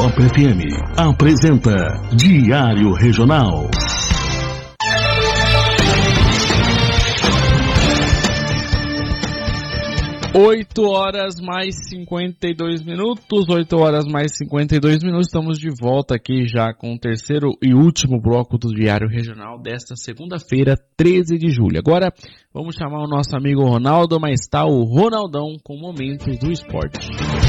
Top FM apresenta Diário Regional. 8h mais 52 minutos, estamos de volta aqui já com o terceiro e último bloco do Diário Regional desta segunda-feira, 13 de julho. Agora vamos chamar o nosso amigo Ronaldo, mas está o Ronaldão com Momentos do Esporte.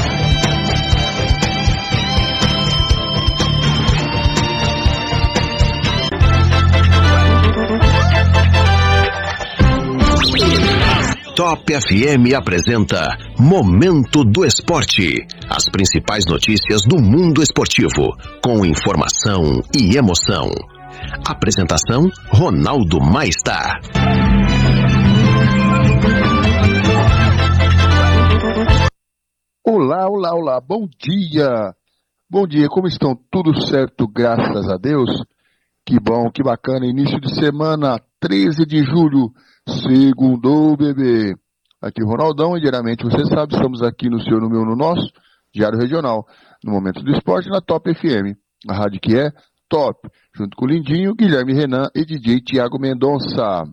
Top FM apresenta Momento do Esporte. As principais notícias do mundo esportivo, com informação e emoção. Apresentação, Ronaldo Maestá. Olá, bom dia! Bom dia, como estão? Tudo certo, graças a Deus? Que bom, que bacana, início de semana, 13 de julho. Segundou, bebê. Aqui o Ronaldão, e diariamente você sabe, estamos aqui no seu, no meu, no nosso Diário Regional, no Momento do Esporte, na Top FM, a rádio que é top, junto com o Lindinho, Guilherme Renan e DJ Tiago Mendonça.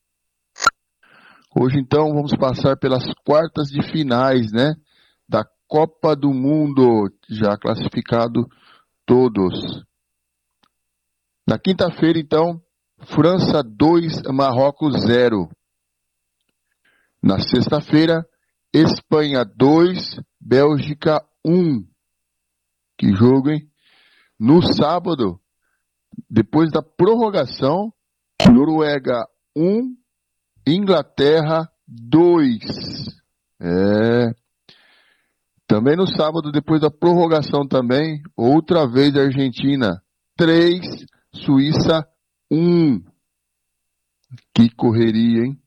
Hoje então vamos passar pelas quartas de finais, né, da Copa do Mundo, já classificado todos. Na quinta-feira então, França 2, Marrocos 0. Na sexta-feira, Espanha 2, Bélgica 1. Que jogo, hein? No sábado, depois da prorrogação, Noruega 1, Inglaterra 2. Também no sábado, depois da prorrogação também, outra vez Argentina 3, Suíça 1. Que correria, hein?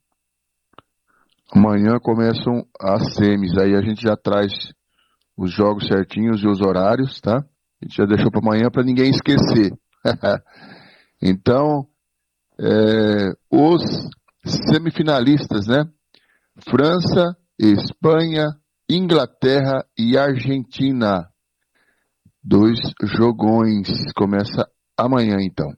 Amanhã começam as semis, aí a gente já traz os jogos certinhos e os horários, tá? A gente já deixou para amanhã para ninguém esquecer. Então, os semifinalistas, né? França, Espanha, Inglaterra e Argentina. 2 jogões. Começa amanhã, então.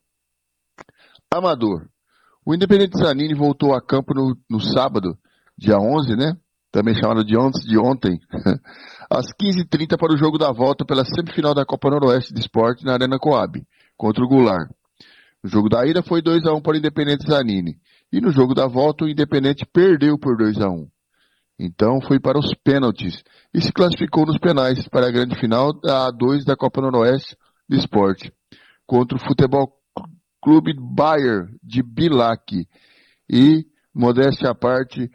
Amador. O Independente Zanini voltou a campo no sábado, dia 11, né? Também chamado de antes de ontem, às 15h30 para o jogo da volta pela semifinal da Copa Noroeste de Esporte na Arena Coab, contra o Goulart. O jogo da ida foi 2-1 para o Independente Zanini. E no jogo da volta o Independente perdeu por 2-1. Então foi para os pênaltis e se classificou nos penais para a grande final da A2 da Copa Noroeste de Esporte, contra o Futebol Clube Bayer de Bilac. E, modéstia à parte,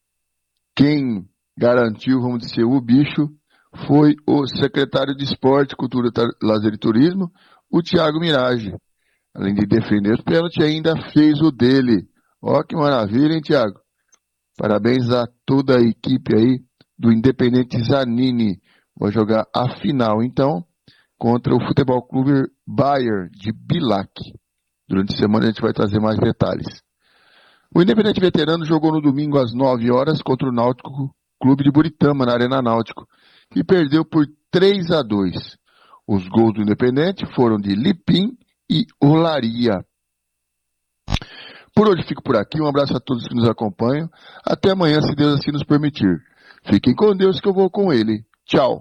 quem garantiu, vamos dizer, o bicho foi o secretário de Esporte, Cultura, Lazer e Turismo, o Thiago Mirage. Além de defender os pênaltis, ainda fez o dele. Ó, que maravilha, hein, Thiago? Parabéns a toda a equipe aí do Independente Zanini. Vai jogar a final, então, contra o Futebol Clube Bayer de Bilac. Durante a semana a gente vai trazer mais detalhes. O Independente Veterano jogou no domingo às 9h contra o Náutico Clube de Buritama, na Arena Náutico, e perdeu por 3-2. Os gols do Independente foram de Lipim e Olaria. Por hoje fico por aqui, um abraço a todos que nos acompanham. Até amanhã, se Deus assim nos permitir. Fiquem com Deus que eu vou com Ele. Tchau.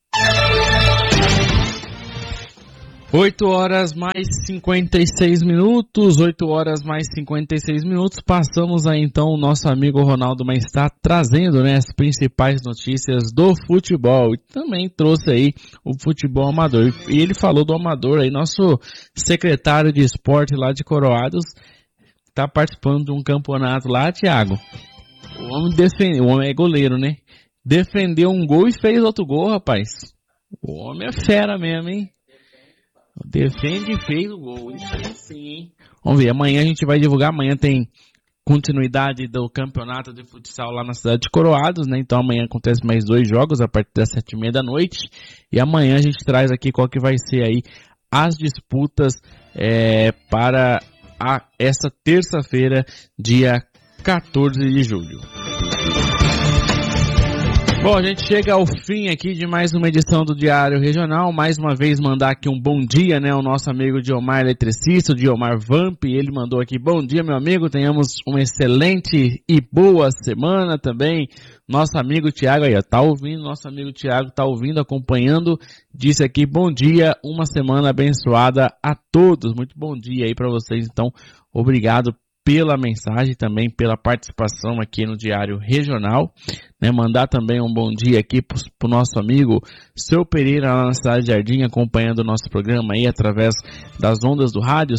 8h mais 56 minutos, 8h mais 56 minutos, passamos aí então o nosso amigo Ronaldo Maestá trazendo, né, as principais notícias do futebol e também trouxe aí o futebol amador. E ele falou do amador aí, nosso secretário de esporte lá de Coroados tá participando de um campeonato lá, Thiago. O homem é goleiro, né? Defendeu um gol e fez outro gol, rapaz. O homem é fera mesmo, hein? Defende e fez o gol. Isso aí sim, hein? Vamos ver, amanhã a gente vai divulgar. Amanhã tem continuidade do campeonato de futsal lá na cidade de Coroados, né? Então amanhã acontece mais 2 jogos a partir das 7h30 da noite. E amanhã a gente traz aqui qual que vai ser aí as disputas para essa terça-feira, dia 14 de julho. Bom, a gente chega ao fim aqui de mais uma edição do Diário Regional. Mais uma vez mandar aqui um bom dia, né, ao nosso amigo Diomar Eletricista, o Diomar Vamp. Ele mandou aqui, bom dia, meu amigo, tenhamos uma excelente e boa semana também. Nosso amigo Tiago aí, ó, tá ouvindo, nosso amigo Tiago tá ouvindo, acompanhando, disse aqui, bom dia, uma semana abençoada a todos. Muito bom dia aí para vocês, então, obrigado pela mensagem, também pela participação aqui no Diário Regional, né? Mandar também um bom dia aqui pro nosso amigo Seu Pereira lá na cidade de Jardim, acompanhando o nosso programa aí através das ondas do rádio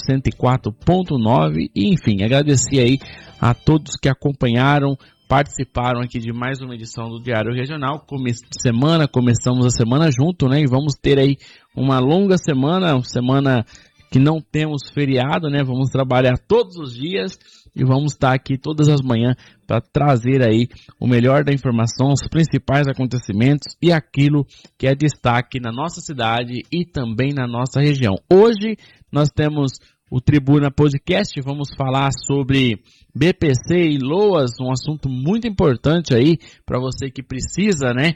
104.9 e enfim, agradecer aí a todos que acompanharam, participaram aqui de mais uma edição do Diário Regional. Começamos a semana junto, né? E vamos ter aí uma longa semana, que não temos feriado, né? Vamos trabalhar todos os dias e vamos estar aqui todas as manhãs para trazer aí o melhor da informação, os principais acontecimentos e aquilo que é destaque na nossa cidade e também na nossa região. Hoje nós temos o Tribuna Podcast, vamos falar sobre BPC e LOAS, um assunto muito importante aí para você que precisa, né,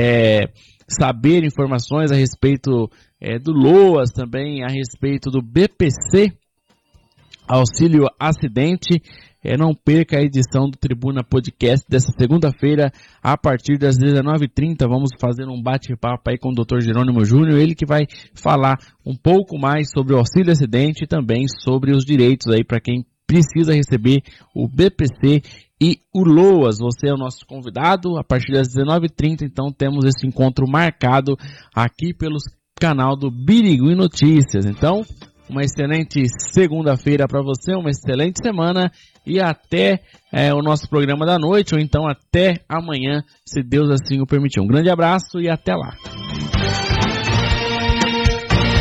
saber informações a respeito do LOAS, também a respeito do BPC, Auxílio Acidente. Não perca a edição do Tribuna Podcast dessa segunda-feira, a partir das 19h30. Vamos fazer um bate-papo aí com o Dr. Jerônimo Júnior, ele que vai falar um pouco mais sobre o Auxílio Acidente e também sobre os direitos aí para quem precisa receber o BPC e o LOAS. Você é o nosso convidado a partir das 19h30, então temos esse encontro marcado aqui pelo canal do Birigui Notícias. Então, uma excelente segunda-feira para você, uma excelente semana e até o nosso programa da noite, ou então até amanhã, se Deus assim o permitir. Um grande abraço e até lá.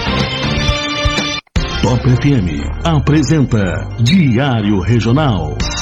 Top FM apresenta Diário Regional.